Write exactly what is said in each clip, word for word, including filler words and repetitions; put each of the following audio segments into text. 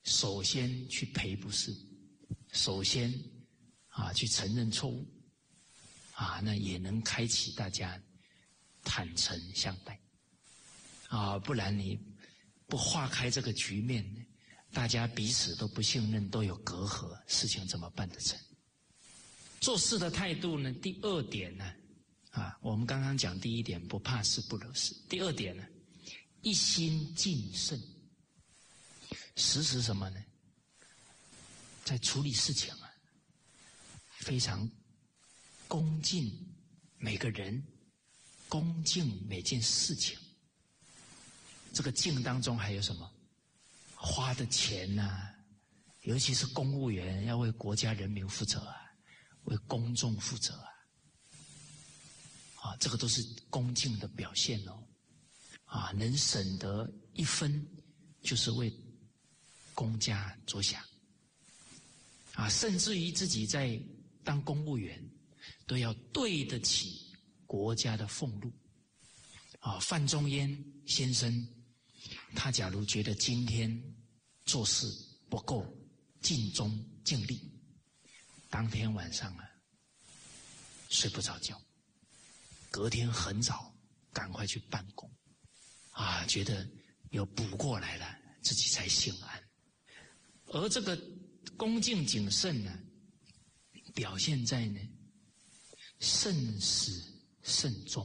首先去赔不是，首先啊去承认错误，啊那也能开启大家坦诚相待，啊不然你不化开这个局面，大家彼此都不信任，都有隔阂，事情怎么办得成？做事的态度呢？第二点呢？啊，我们刚刚讲第一点，不怕事不惹事。第二点呢，一心敬慎。实施什么呢？在处理事情啊，非常恭敬每个人，恭敬每件事情。这个敬当中还有什么？花的钱啊，尤其是公务员要为国家人民负责啊，为公众负责啊。啊，这个都是恭敬的表现哦。啊，能省得一分，就是为公家着想。啊，甚至于自己在当公务员，都要对得起国家的俸禄。啊，范仲淹先生，他假如觉得今天做事不够尽忠尽力，当天晚上啊，睡不着觉。隔天很早赶快去办公，啊，觉得有补过来了，自己才心安。而这个恭敬谨慎呢，表现在呢慎始慎终。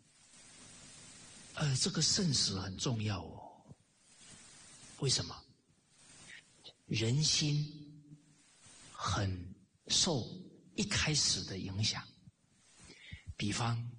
呃，这个慎始很重要哦。为什么？人心很受一开始的影响，比方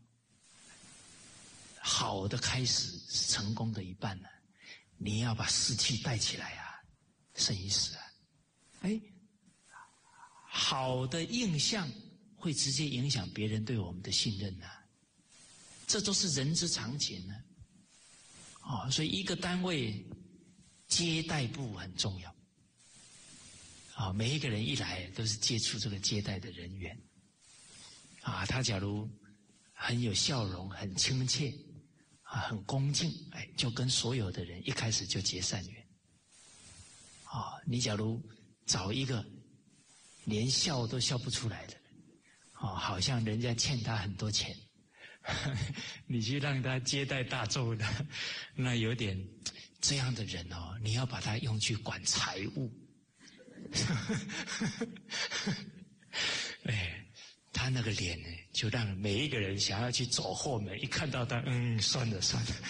好的开始是成功的一半呢、啊，你要把士气带起来啊，胜一时啊。哎，好的印象会直接影响别人对我们的信任呐、啊，这都是人之常情呢、啊。哦，所以一个单位接待部很重要。啊、哦，每一个人一来都是接触这个接待的人员。啊，他假如很有笑容，很亲切，啊，很恭敬，哎，就跟所有的人一开始就结善缘。啊，你假如找一个连笑都笑不出来的人，啊，好像人家欠他很多钱，你去让他接待大众的，那有点这样的人哦，你要把他用去管财务，哎。他那个脸呢，就让每一个人想要去走后门，一看到他，嗯，算了算了，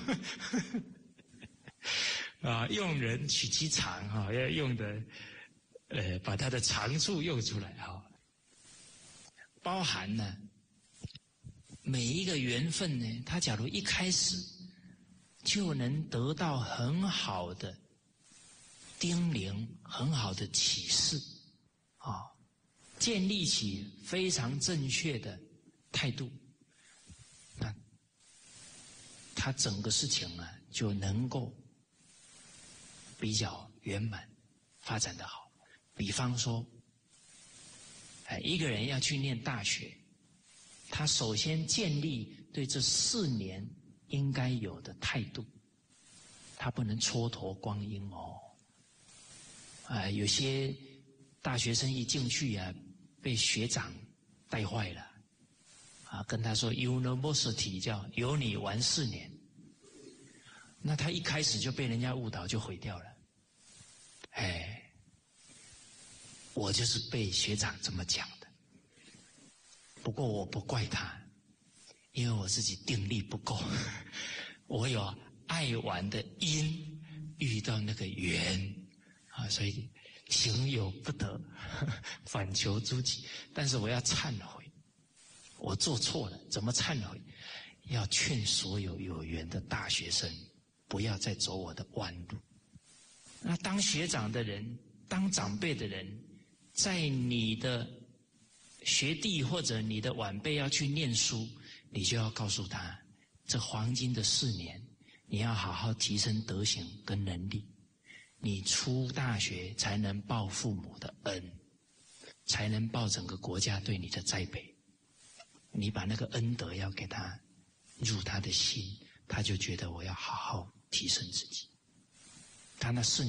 啊，用人取其长哈、哦，要用的，呃，把他的长处用出来哈、哦。包含呢，每一个缘分呢，他假如一开始就能得到很好的叮咛，很好的启示，啊、哦。建立起非常正确的态度，那他整个事情啊就能够比较圆满，发展得好。比方说，哎，一个人要去念大学，他首先建立对这四年应该有的态度，他不能蹉跎光阴哦。哎，有些大学生一进去啊，被学长带坏了，啊，跟他说 University 叫有你玩四年，那他一开始就被人家误导，就毁掉了。哎，我就是被学长这么讲的，不过我不怪他，因为我自己定力不够，我有爱玩的因，遇到那个缘啊，所以行有不得，反求诸己。但是我要忏悔，我做错了，怎么忏悔？要劝所有有缘的大学生，不要再走我的弯路。那当学长的人，当长辈的人，在你的学弟或者你的晚辈要去念书，你就要告诉他，这黄金的四年，你要好好提升德行跟能力。你出大学才能报父母的恩，才能报整个国家对你的栽培。你把那个恩德要给他入他的心，他就觉得我要好好提升自己。他那四